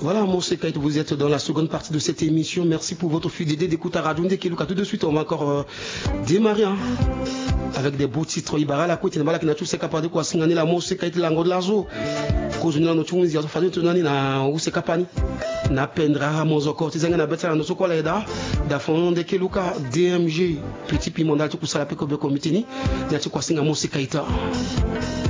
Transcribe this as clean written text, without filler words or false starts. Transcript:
Voilà, mon Kite, vous êtes dans la seconde partie de cette émission. Merci pour votre fidélité d'écoute à Radio Ndekeluka. Tout de suite, on va encore démarrer avec des beaux titres. Ibara la côte, qui n'a tout ce capable de quoi signer la mon Kite lango de l'azo. Cause nous notre musique, on fait tout na où c'est capani. Na pendra mon encore, tu sais na beta na soko la da. Da fond Ndekeluka DMG petit piment da tout ça la pe ko be comité ni. Ya tu quoi signer mon Kite.